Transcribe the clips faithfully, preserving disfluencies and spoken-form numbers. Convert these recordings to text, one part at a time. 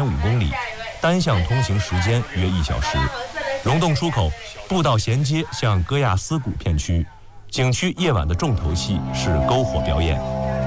五公里，单向通行时间约一小时。溶洞出口步道衔接向戈亚斯谷片区。景区夜晚的重头戏是篝火表演。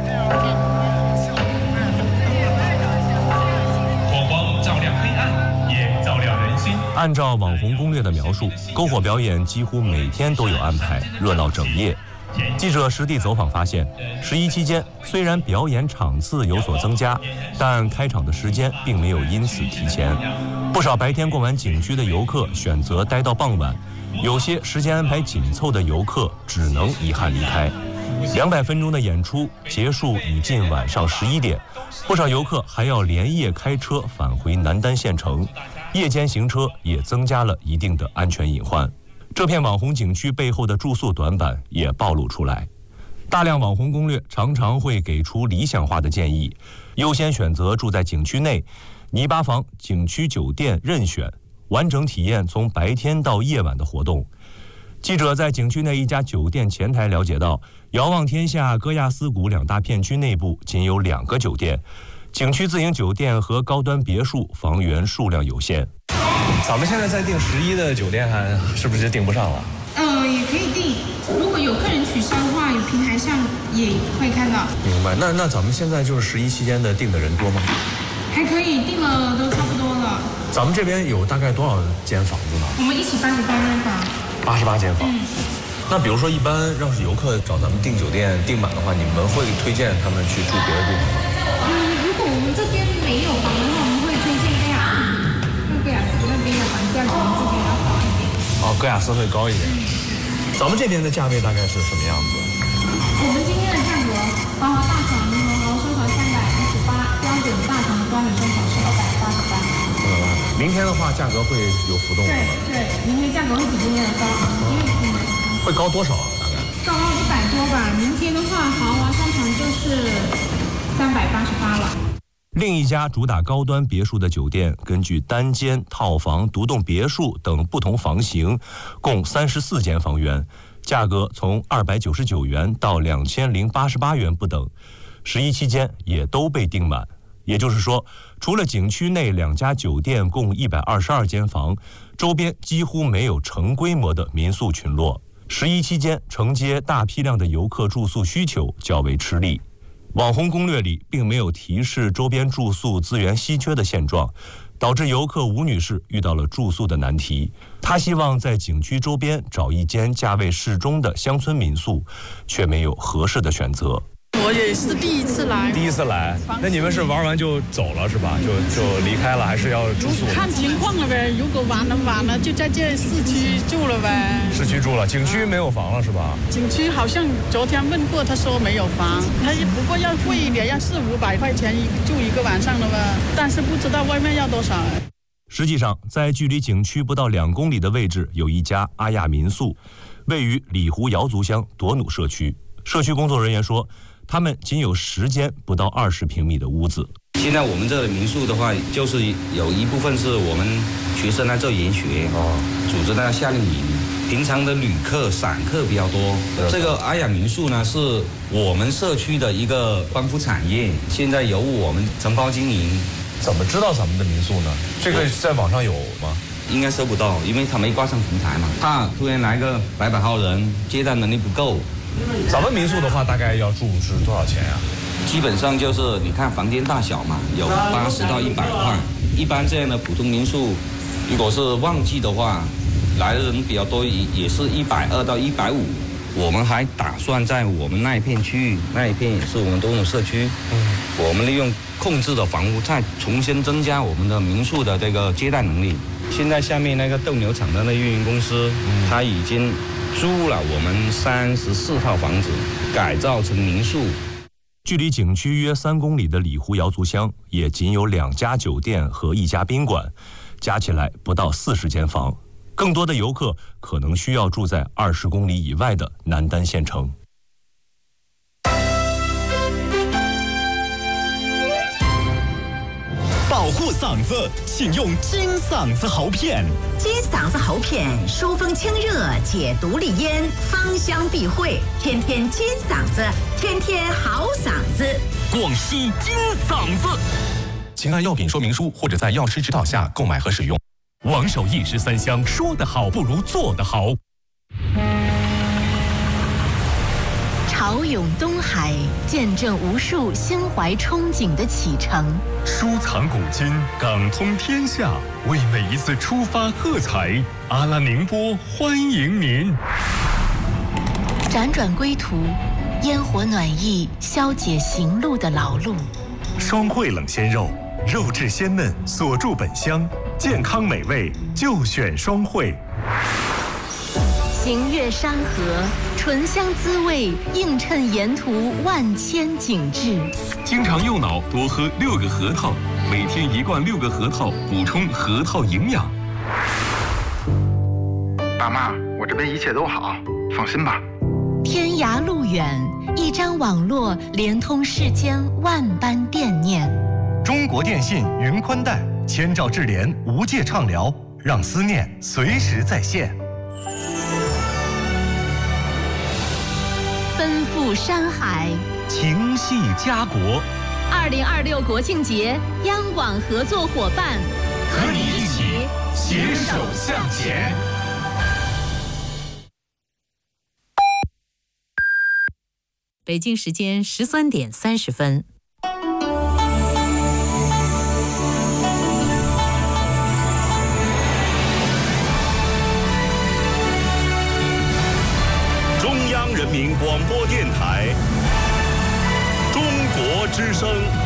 火光照亮黑暗，也照亮人心。 按照网红攻略的描述，篝火表演几乎每天都有安排，热闹整夜。记者实地走访发现，十一期间虽然表演场次有所增加，但开场的时间并没有因此提前。不少白天逛完景区的游客选择待到傍晚，有些时间安排紧凑的游客只能遗憾离开。两百分钟的演出结束已近晚上十一点，不少游客还要连夜开车返回南丹县城，夜间行车也增加了一定的安全隐患。这片网红景区背后的住宿短板也暴露出来。大量网红攻略常常会给出理想化的建议，优先选择住在景区内，泥巴房、景区酒店任选，完整体验从白天到夜晚的活动。记者在景区内一家酒店前台了解到，遥望天下、戈亚斯谷两大片区内部仅有两个酒店，景区自营酒店和高端别墅房源数量有限。 咱们现在在订十一的酒店，还是不是订不上了？ 呃，也可以订，如果有客人取消的话，有平台上也会看到。 明白。那那咱们现在就是十一期间的订的人多吗？ 还可以，订了都差不多了。 咱们这边有大概多少间房子呢？ 我们一起八十八间房。 八十八间房。 嗯。 那比如说，一般要是游客找咱们订酒店订满的话，你们会推荐他们去住别的地方吗？ 嗯，如果我们这边没有房的话，我们会推荐戈亚斯，因为戈亚斯那边的房价可能这边要高一点。 哦，戈亚斯会高一点。嗯。咱们这边的价位大概是什么样子？ 我们今天的价格，豪华大床和豪奢床三百一十八，标准大床和端礼双床是二百八十八。 二百八。明天的话，价格会有浮动。 对对，明天价格会比今天的高，因为嗯。 会高多少啊？大概？ 高一百多吧。明天的话，豪华商场就是三百八十八了。 另一家主打高端别墅的酒店，根据单间、套房、独栋别墅等不同房型，共三十四间房源，价格从二百九十九元到两千零八十八元不等。十一期间也都被订满。也就是说，除了景区内两家酒店共一百二十二间房，周边几乎没有成规模的民宿群落。十一期间承接大批量的游客住宿需求较为吃力。网红攻略里并没有提示周边住宿资源稀缺的现状，导致游客吴女士遇到了住宿的难题。她希望在景区周边找一间价位适中的乡村民宿，却没有合适的选择。 我也是第一次来， 第一次来，那你们是玩完就走了是吧？就就离开了，还是要住宿？ 看情况了呗。如果玩了晚了，就在这市区住了呗。 市区住了，景区没有房了是吧？ 景区好像昨天问过，他说没有房，他不过要贵一点，要四五百块钱一住一个晚上了吧？但是不知道外面要多少。 实际上，在距离景区不到两公里的位置，有一家阿亚民宿，位于里湖瑶族乡朵努社区。社区工作人员说，他们仅有十间不到二十平米的屋子。 现在我们这里民宿的话，就是有一部分是我们学生在做研学，哦，组织在夏令营。平常的旅客、散客比较多。这个阿雅民宿呢，是我们社区的一个光伏产业，现在由我们承包经营。 怎么知道咱们的民宿呢？这个在网上有吗？ 应该搜不到，因为他没挂上平台嘛。怕突然来个百把号人，接待能力不够。 咱们民宿的话，大概要住是多少钱呀？ 基本上就是你看房间大小嘛，有八十到一百块。一般这样的普通民宿，如果是旺季的话，来的人比较多，也也是一百二到一百五。我们还打算在我们那一片区域，那一片也是我们多种社区，嗯，我们利用控制的房屋，再重新增加我们的民宿的这个接待能力。现在下面那个斗牛场的那运营公司，嗯，他已经租了我们三十四套房子，改造成民宿。 距离景区约三公里的里湖瑶族乡，也仅有两家酒店和一家宾馆，加起来不到四十间房。更多的游客可能需要住在二十公里以外的南丹县城。 保护嗓子，请用金嗓子喉片。 金嗓子喉片疏风清热，解毒利咽，芳香避秽，天天金嗓子，天天好嗓子。 广西金嗓子。 请按药品说明书或者在药师指导下购买和使用。 王守义十三香，说得好不如做得好。 潮涌东海，见证无数心怀憧憬的启程。 书藏古今，港通天下，为每一次出发喝彩。阿拉宁波欢迎您。 辗转归途，烟火暖意消解行路的劳碌。 双汇冷鲜肉，肉质鲜嫩，锁住本香，健康美味就选双汇。 行越山河，醇香滋味映衬沿途万千景致。 经常右脑多喝六个核桃，每天一罐六个核桃，补充核桃营养。 爸妈，我这边一切都好，放心吧。 天涯路远，一张网络连通世间万般惦念。 中国电信云宽带，千兆智联无界畅聊，让思念随时在线。 奔赴山海， 情系家国。 二零二六国庆节，央广合作伙伴， 和你一起携手向前。 北京时间十三点三十分。 中央人民广播电台，中国之声。